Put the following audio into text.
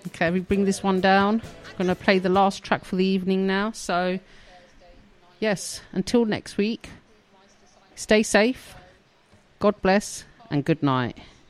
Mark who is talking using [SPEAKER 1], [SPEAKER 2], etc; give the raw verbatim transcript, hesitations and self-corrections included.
[SPEAKER 1] Okay, we bring this one down. I'm going to play the last track for the evening now. So, yes, until next week, stay safe, God bless, and good night.